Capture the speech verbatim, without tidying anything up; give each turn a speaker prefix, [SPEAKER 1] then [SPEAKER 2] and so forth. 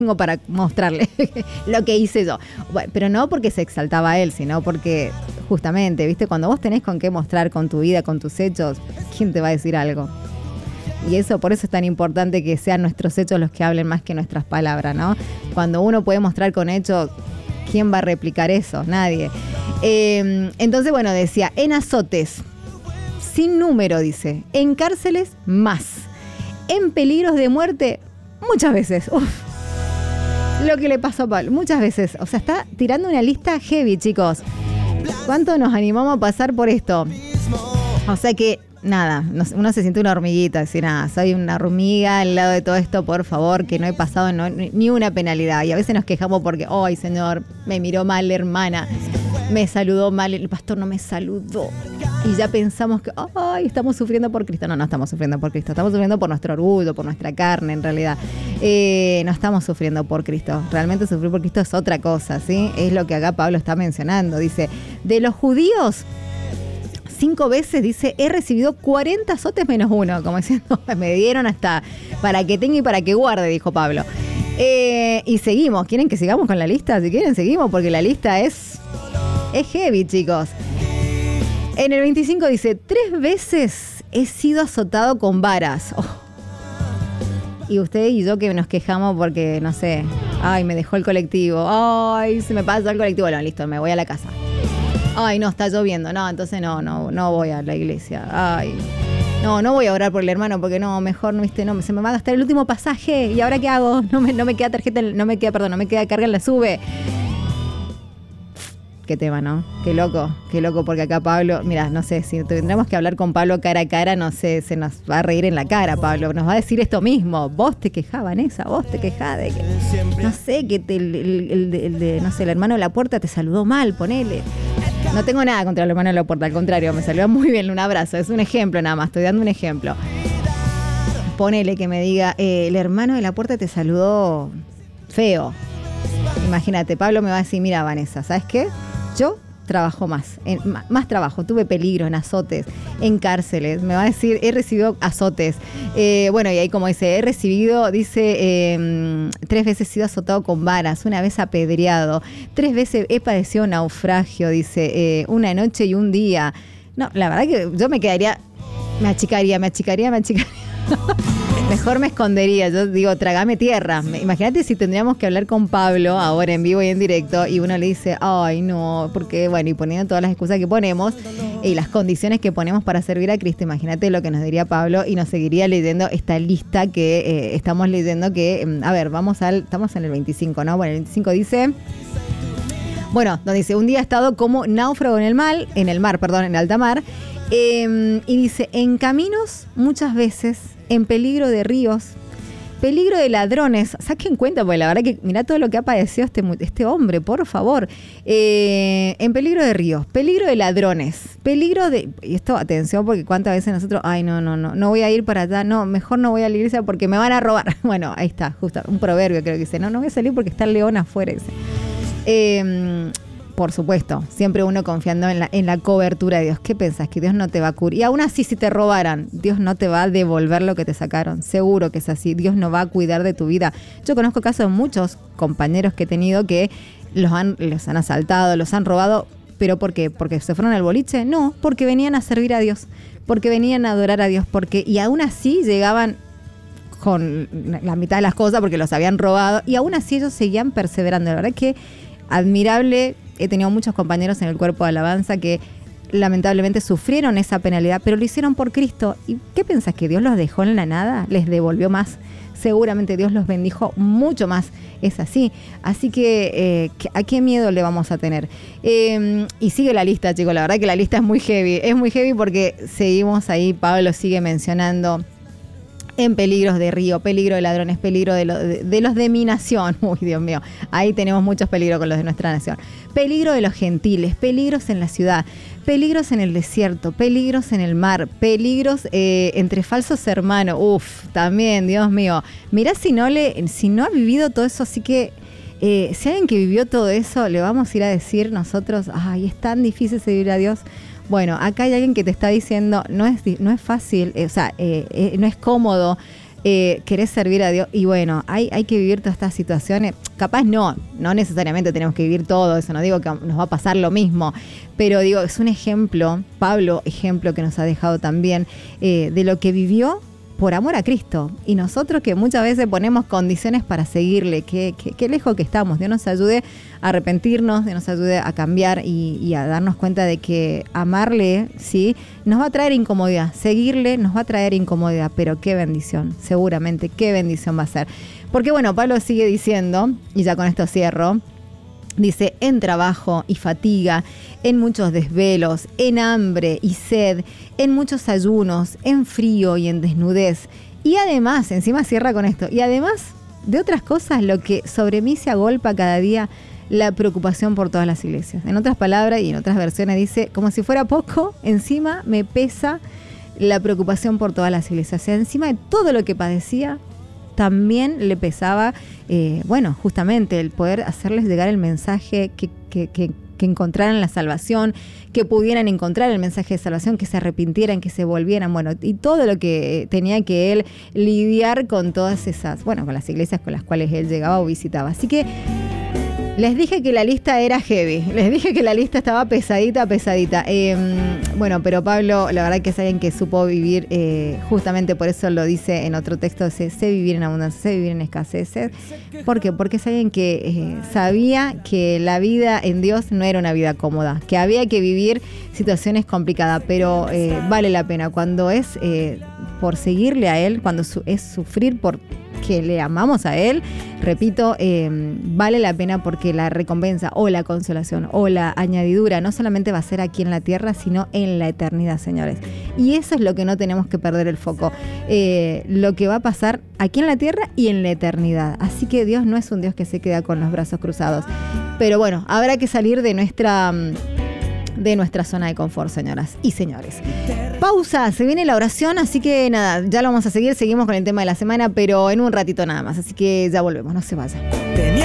[SPEAKER 1] tengo para mostrarle lo que hice yo. Bueno, pero no porque se exaltaba a él, sino porque justamente, ¿viste? Cuando vos tenés con qué mostrar con tu vida, con tus hechos, ¿quién te va a decir algo? Y eso, por eso es tan importante que sean nuestros hechos los que hablen más que nuestras palabras, ¿no? Cuando uno puede mostrar con hechos, ¿quién va a replicar eso? Nadie. Eh, entonces, bueno, decía, en azotes, sin número, dice, en cárceles, más, en peligros de muerte, muchas veces. Uf. Lo que le pasó a Pablo, muchas veces. O sea, está tirando una lista heavy, chicos. ¿Cuánto nos animamos a pasar por esto? O sea que, nada, uno se siente una hormiguita, decir, nada, soy una hormiga al lado de todo esto, por favor, que no he pasado no, ni una penalidad. Y a veces nos quejamos porque, ay, señor, me miró mal la hermana, me saludó mal, el pastor no me saludó. Y ya pensamos que, ay, estamos sufriendo por Cristo. No, no estamos sufriendo por Cristo, estamos sufriendo por nuestro orgullo, por nuestra carne, en realidad. Eh, no estamos sufriendo por Cristo. Realmente sufrir por Cristo es otra cosa, ¿sí? Es lo que acá Pablo está mencionando. Dice, de los judíos, cinco veces, dice, he recibido cuarenta azotes menos uno. Como diciendo, me dieron hasta para que tenga y para que guarde, dijo Pablo. Eh, y seguimos. ¿Quieren que sigamos con la lista? Si quieren, seguimos, porque la lista es, es heavy, chicos. En el veinticinco dice, tres veces he sido azotado con varas. Oh. Y usted y yo que nos quejamos porque, no sé, ay, me dejó el colectivo, ay, se me pasó el colectivo, bueno, listo, me voy a la casa. Ay, no, está lloviendo, no, entonces no, no, no voy a la iglesia, ay, no, no voy a orar por el hermano porque no, mejor no, viste, no, se me va a gastar el último pasaje, ¿y ahora qué hago? No me, no me queda tarjeta, no me queda, perdón, no me queda carga en la sube. Qué tema, ¿no? Qué loco, qué loco, porque acá Pablo, mira, no sé, si tendremos que hablar con Pablo cara a cara, no sé, se nos va a reír en la cara, Pablo, nos va a decir esto mismo, vos te quejás, Vanessa, vos te quejás de que, no sé, que te, el, el, el, el de, no sé, el hermano de la puerta te saludó mal, ponele. No tengo nada contra el hermano de la puerta, al contrario, me saludó muy bien, un abrazo, es un ejemplo nada más, estoy dando un ejemplo. Ponele que me diga, eh, el hermano de la puerta te saludó feo. Imagínate, Pablo me va a decir, mira, Vanessa, ¿sabes qué? Yo trabajo más, en, más trabajo, tuve peligro en azotes, en cárceles, me va a decir, he recibido azotes. Eh, bueno, y ahí como dice, he recibido, dice, eh, tres veces he sido azotado con varas, una vez apedreado, tres veces he padecido naufragio, dice, eh, una noche y un día. No, la verdad que yo me quedaría, me achicaría, me achicaría, me achicaría. Mejor me escondería, yo digo, trágame tierra. Imagínate si tendríamos que hablar con Pablo ahora en vivo y en directo y uno le dice, ay no, porque bueno, y poniendo todas las excusas que ponemos y las condiciones que ponemos para servir a Cristo, imagínate lo que nos diría Pablo y nos seguiría leyendo esta lista que eh, estamos leyendo que, a ver, vamos al, estamos en el veinticinco, ¿no? Bueno, el veinticinco dice... Bueno, donde dice, un día he estado como náufrago en el mar, en el mar, perdón, en alta mar, eh, y dice, en caminos muchas veces, en peligro de ríos, peligro de ladrones. Saquen cuenta, porque la verdad que mirá todo lo que ha padecido este, este hombre, por favor. Eh, en peligro de ríos, peligro de ladrones, peligro de... Y esto, atención, porque cuántas veces nosotros, ay, no, no, no, no voy a ir para allá, no, mejor no voy a la iglesia porque me van a robar. Bueno, ahí está, justo, un proverbio creo que dice, no, no voy a salir porque está el león afuera, dice. Eh, por supuesto, siempre uno confiando en la, en la cobertura de Dios. ¿Qué pensás? Que Dios no te va a cubrir. Y aún así, si te robaran, Dios no te va a devolver lo que te sacaron. Seguro que es así. Dios no va a cuidar de tu vida. Yo conozco casos de muchos compañeros que he tenido que los han, los han asaltado, los han robado. ¿Pero por qué? ¿Porque se fueron al boliche? No, porque venían a servir a Dios. Porque venían a adorar a Dios. Porque, y aún así llegaban con la mitad de las cosas porque los habían robado. Y aún así ellos seguían perseverando. La verdad que admirable. He tenido muchos compañeros en el cuerpo de alabanza que lamentablemente sufrieron esa penalidad, pero lo hicieron por Cristo. ¿Y qué pensás? ¿Que Dios los dejó en la nada? ¿Les devolvió más? Seguramente Dios los bendijo mucho más. Es así. Así que, eh, ¿a qué miedo le vamos a tener? Eh, y sigue la lista, chicos. La verdad que la lista es muy heavy. Es muy heavy porque seguimos ahí. Pablo sigue mencionando... En peligros de río, peligro de ladrones, peligro de, lo, de, de los de mi nación. Uy, Dios mío, ahí tenemos muchos peligros con los de nuestra nación. Peligro de los gentiles, peligros en la ciudad, peligros en el desierto, peligros en el mar, peligros eh, entre falsos hermanos. Uf, también, Dios mío. Mirá si no, le, si no ha vivido todo eso, así que... Eh, si alguien que vivió todo eso, le vamos a ir a decir nosotros, ay, es tan difícil servir a Dios. Bueno, acá hay alguien que te está diciendo, no es, no es fácil, eh, o sea, eh, eh, no es cómodo, eh, querés servir a Dios. Y bueno, hay, hay que vivir todas estas situaciones. Capaz no, no necesariamente tenemos que vivir todo eso, no digo que nos va a pasar lo mismo, pero digo, es un ejemplo, Pablo, ejemplo que nos ha dejado también eh, de lo que vivió por amor a Cristo. Y nosotros que muchas veces ponemos condiciones para seguirle, que, que, que lejos que estamos. Dios nos ayude a arrepentirnos, Dios nos ayude a cambiar y, y a darnos cuenta de que amarle, sí, nos va a traer incomodidad. Seguirle nos va a traer incomodidad, pero qué bendición, seguramente, qué bendición va a ser. Porque bueno, Pablo sigue diciendo, y ya con esto cierro, dice, en trabajo y fatiga, en muchos desvelos, en hambre y sed, en muchos ayunos, en frío y en desnudez. Y además, encima cierra con esto, y además de otras cosas, lo que sobre mí se agolpa cada día, la preocupación por todas las iglesias. En otras palabras y en otras versiones dice, como si fuera poco, encima me pesa la preocupación por todas las iglesias. O sea, encima de todo lo que padecía, también le pesaba, eh, bueno, justamente el poder hacerles llegar el mensaje que, que, que, que encontraran la salvación, que pudieran encontrar el mensaje de salvación, que se arrepintieran, que se volvieran, bueno, y todo lo que tenía que él lidiar con todas esas, bueno, con las iglesias con las cuales él llegaba o visitaba. Así que les dije que la lista era heavy, les dije que la lista estaba pesadita, pesadita. Eh, bueno, pero Pablo, la verdad que es alguien que supo vivir, eh, justamente por eso lo dice en otro texto, sé, sé vivir en abundancia, sé vivir en escasez. ¿Por qué? Porque es alguien que eh, sabía que la vida en Dios no era una vida cómoda, que había que vivir situaciones complicadas, pero eh, vale la pena cuando es eh, por seguirle a Él, cuando su, es sufrir por que le amamos a Él, repito, eh, vale la pena porque la recompensa o la consolación o la añadidura no solamente va a ser aquí en la tierra, sino en la eternidad, señores. Y eso es lo que no tenemos que perder el foco, eh, lo que va a pasar aquí en la tierra y en la eternidad. Así que Dios no es un Dios que se queda con los brazos cruzados. Pero bueno, habrá que salir de nuestra... de nuestra zona de confort, señoras y señores. Pausa, se viene la oración, así que nada, ya lo vamos a seguir, seguimos con el tema de la semana, pero en un ratito nada más, así que ya volvemos, no se vayan.